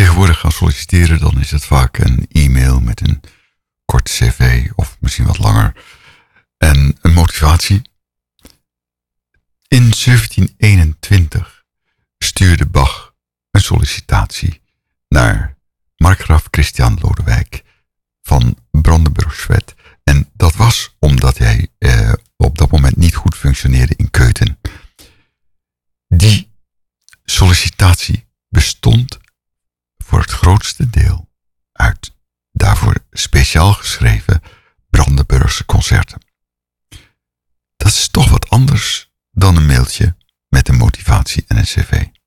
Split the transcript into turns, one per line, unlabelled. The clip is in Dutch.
tegenwoordig gaan solliciteren, dan is het vaak een e-mail met een kort cv of misschien wat langer. En een motivatie. In 1721 stuurde Bach een sollicitatie naar markgraaf Christian Lodewijk van Brandenburg-Schwedt. En dat was omdat hij op dat moment niet goed functioneerde in Keuten. Die sollicitatie bestond voor het grootste deel uit daarvoor speciaal geschreven Brandenburgse concerten. Dat is toch wat anders dan een mailtje met een motivatie en een cv.